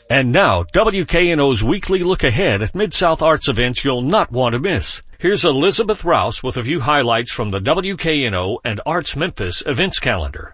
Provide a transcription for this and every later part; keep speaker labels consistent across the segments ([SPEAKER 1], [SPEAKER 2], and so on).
[SPEAKER 1] And now, WKNO's weekly look ahead at Mid-South Arts events you'll not want to miss. Here's Elizabeth Rouse with a few highlights from the WKNO and Arts Memphis events calendar.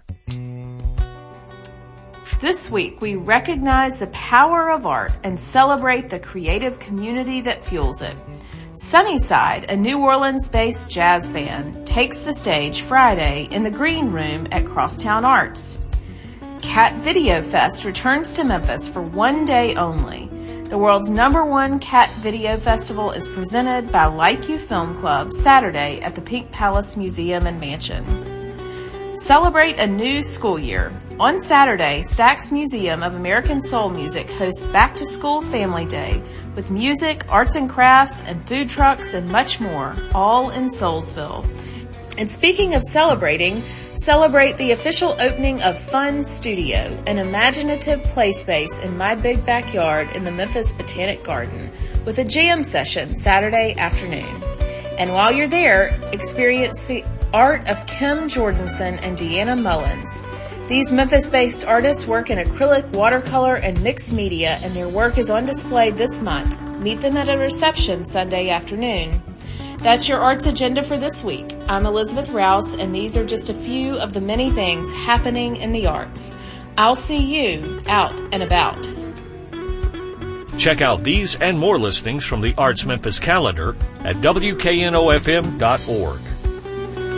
[SPEAKER 2] This week, we recognize the power of art and celebrate the creative community that fuels it. Sunnyside, a New Orleans-based jazz band, takes the stage Friday in the Green Room at Crosstown Arts. Cat Video Fest returns to Memphis for one day only. The world's #1 Cat Video Festival is presented by Like You Film Club Saturday at the Pink Palace Museum and Mansion. Celebrate a new school year. On Saturday, Stax Museum of American Soul Music hosts Back to School Family Day with music, arts and crafts, and food trucks and much more, all in Soulsville. And speaking of celebrating, celebrate the official opening of Fun Studio, an imaginative play space in my big backyard in the Memphis Botanic Garden, with a jam session Saturday afternoon. And while you're there, experience the art of Kim Jordanson and Deanna Mullins. These Memphis-based artists work in acrylic, watercolor, and mixed media, and their work is on display this month. Meet them at a reception Sunday afternoon. That's your arts agenda for this week. I'm Elizabeth Rouse, and these are just a few of the many things happening in the arts. I'll see you out and about.
[SPEAKER 1] Check out these and more listings from the Arts Memphis calendar at WKNOFM.org.